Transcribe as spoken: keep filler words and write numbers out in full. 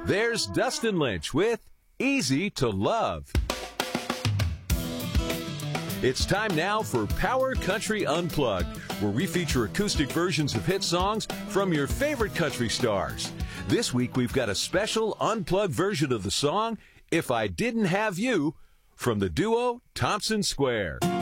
There's Dustin Lynch with Easy to Love. It's time now for Power Country Unplugged, where we feature acoustic versions of hit songs from your favorite country stars. This week we've got a special unplugged version of the song, If I Didn't Have You, from the duo Thompson Square.